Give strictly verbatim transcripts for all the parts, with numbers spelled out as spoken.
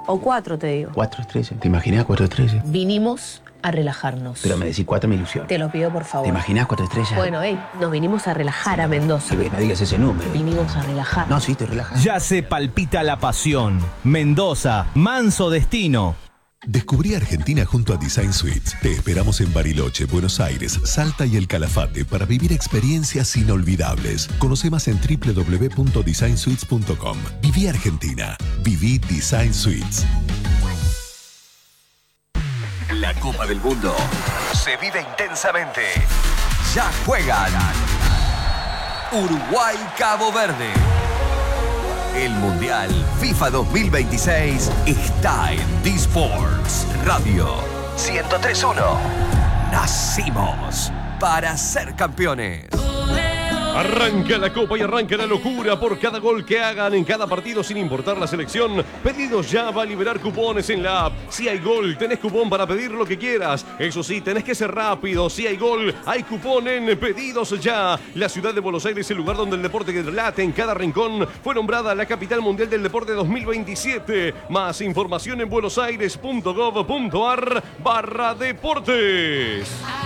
O cuatro, te digo. cuatro estrellas. ¿Te imaginas cuatro estrellas? Vinimos a relajarnos. Pero me decís cuatro, me ilusiona. Te lo pido, por favor. ¿Te imaginas cuatro estrellas? Bueno, hey, nos vinimos a relajar a Mendoza. Sí, no digas ese número. Vinimos a relajar. No, sí, te relajas. Ya se palpita la pasión. Mendoza, manso destino. Descubrí Argentina junto a Design Suites. Te esperamos en Bariloche, Buenos Aires, Salta y El Calafate para vivir experiencias inolvidables. Conoce más en doble u doble u doble u punto design suites punto com. Viví Argentina. Viví Design Suites. La Copa del Mundo se vive intensamente. Ya juegan Uruguay-Cabo Verde. El Mundial FIFA dos mil veintiséis está en D-Sports Radio ciento tres punto uno. Nacimos para ser campeones. Arranca la copa y arranca la locura por cada gol que hagan en cada partido sin importar la selección. Pedidos ya va a liberar cupones en la app. Si hay gol, tenés cupón para pedir lo que quieras. Eso sí, tenés que ser rápido. Si hay gol, hay cupón en Pedidos Ya. La ciudad de Buenos Aires, el lugar donde el deporte que late en cada rincón, fue nombrada la capital mundial del deporte dos mil veintisiete. Más información en buenosaires.gov.ar barra deportes.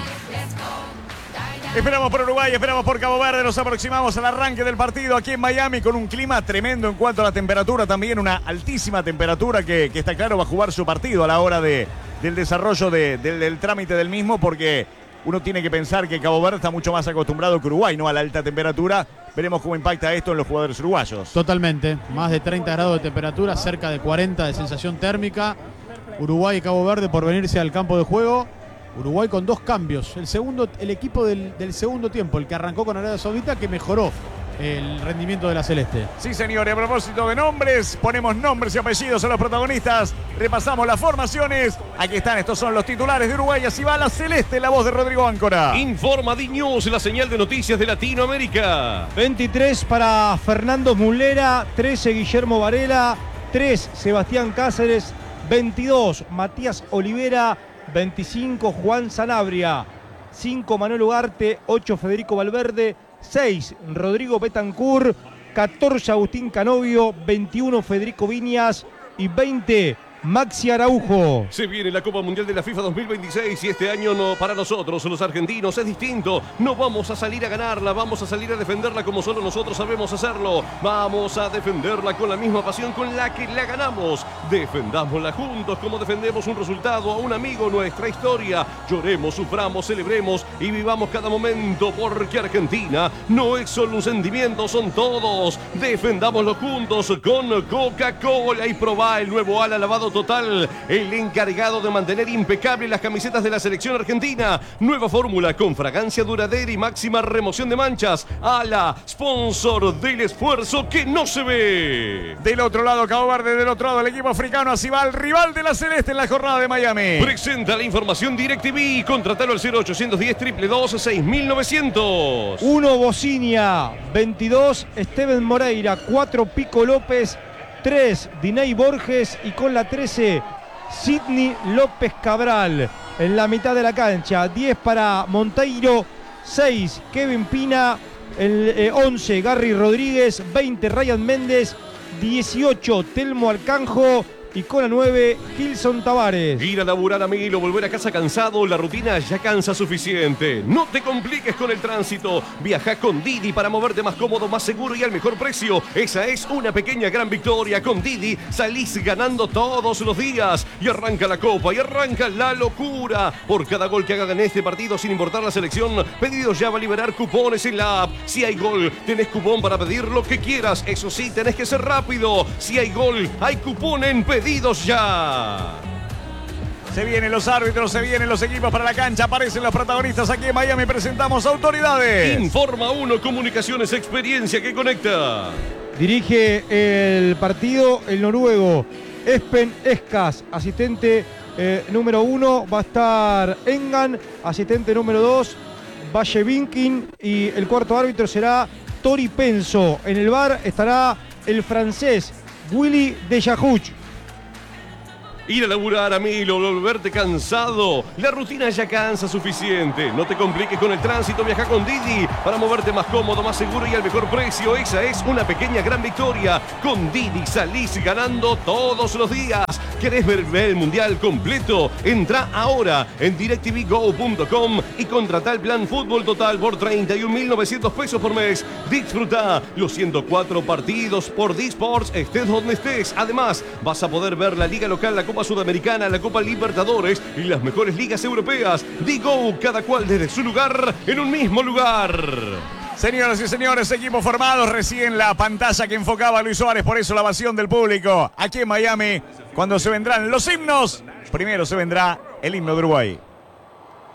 Esperamos por Uruguay, esperamos por Cabo Verde, nos aproximamos al arranque del partido aquí en Miami con un clima tremendo en cuanto a la temperatura, también una altísima temperatura que, que está claro va a jugar su partido a la hora de, del desarrollo de, del, del trámite del mismo, porque uno tiene que pensar que Cabo Verde está mucho más acostumbrado que Uruguay, ¿no? A la alta temperatura. Veremos cómo impacta esto en los jugadores uruguayos. Totalmente, más de treinta grados de temperatura, cerca de cuarenta de sensación térmica. Uruguay y Cabo Verde por venirse al campo de juego. Uruguay con dos cambios. El segundo, el equipo del, del segundo tiempo, el que arrancó con Arabia Saudita, que mejoró el rendimiento de la Celeste. Sí, señor, y a propósito de nombres, ponemos nombres y apellidos a los protagonistas. Repasamos las formaciones. Aquí están, estos son los titulares de Uruguay. Así va la Celeste, la voz de Rodrigo Áncora. Informa D-News, la señal de noticias de Latinoamérica. veintitrés para Fernando Mulera, trece Guillermo Varela, tres Sebastián Cáceres, veintidós Matías Olivera, veinticinco Juan Sanabria, cinco Manuel Ugarte, ocho Federico Valverde, seis Rodrigo Betancur, catorce Agustín Canovio, veintiuno Federico Viñas y veinte Maxi Araujo. Se viene la Copa Mundial de la FIFA dos mil veintiséis y este año no, para nosotros, los argentinos, es distinto. No vamos a salir a ganarla, vamos a salir a defenderla como solo nosotros sabemos hacerlo. Vamos a defenderla con la misma pasión con la que la ganamos. Defendámosla juntos como defendemos un resultado, a un amigo, nuestra historia. Lloremos, suframos, celebremos y vivamos cada momento, porque Argentina no es solo un sentimiento, son todos. Defendámoslo juntos con Coca-Cola y probá el nuevo ala lavado total, el encargado de mantener impecables las camisetas de la selección argentina. Nueva fórmula con fragancia duradera y máxima remoción de manchas. Ala, sponsor del esfuerzo que no se ve. Del otro lado Cabo Verde, del otro lado el equipo africano. Así va el rival de la Celeste en la jornada de Miami. Presenta la información DirecTV. Contratalo al cero ochocientos diez, dos dos dos, seis mil novecientos. uno Bocinia, veintidós Esteban Moreira, cuatro Pico López, tres Diney Borges y con la trece Sidney López Cabral. En la mitad de la cancha, diez para Monteiro, seis Kevin Pina, el eh, once Garry Rodríguez, veinte Ryan Méndez, dieciocho Telmo Arcanjo y con la nueve Gilson Tavares. Ir a laburar a mil o volver a casa cansado, la rutina ya cansa suficiente. No te compliques con el tránsito. Viaja con Didi para moverte más cómodo, más seguro y al mejor precio. Esa es una pequeña gran victoria. Con Didi salís ganando todos los días. Y arranca la copa y arranca la locura. Por cada gol que hagan en este partido, sin importar la selección, Pedidos Ya va a liberar cupones en la app. Si hay gol, tenés cupón para pedir lo que quieras. Eso sí, tenés que ser rápido. Si hay gol, hay cupón en Pedidos Ya. Se vienen los árbitros, se vienen los equipos para la cancha, aparecen los protagonistas aquí en Miami, presentamos autoridades. Informa uno Comunicaciones, experiencia que conecta. Dirige el partido el noruego Espen Eskas, asistente eh, número uno va a estar Engan, asistente número dos Valle Vinkin y el cuarto árbitro será Tori Penso. En el V A R estará el francés Willy Dejahuch. Ir a laburar a mil o volverte cansado. La rutina ya cansa suficiente. No te compliques con el tránsito. Viaja con Didi para moverte más cómodo, más seguro y al mejor precio. Esa es una pequeña gran victoria. Con Didi salís ganando todos los días. ¿Querés ver, ver el Mundial completo? Entra ahora en directv go punto com y contrata el plan Fútbol Total por treinta y un mil novecientos pesos por mes. Disfruta los ciento cuatro partidos por D-Sports, estés donde estés. Además, vas a poder ver la Liga Local, la Copa Sudamericana, la Copa Libertadores y las mejores ligas europeas. D-Go, cada cual desde su lugar, en un mismo lugar. Señoras y señores, equipos formados, recién la pantalla que enfocaba a Luis Suárez, por eso la ovación del público. Aquí en Miami, cuando se vendrán los himnos, primero se vendrá el himno de Uruguay.